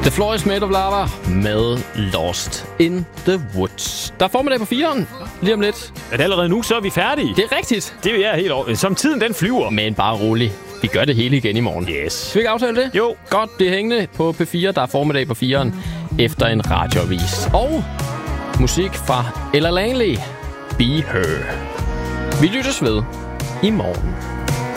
The Floor is Made of Lava med Lost in the Woods. Der er formiddag på 4'eren lige om lidt. Er det allerede nu, så er vi færdige? Det er rigtigt. Det er helt over. Som tiden den flyver. Men bare rolig. Vi gør det hele igen i morgen. Yes. Skal vi ikke aftale det? Jo. Godt, det er hængende på P4. Der er formiddag på 4'eren efter en radioavis. Og musik fra Ella Langley. Be Her. Vi lyttes ved i morgen.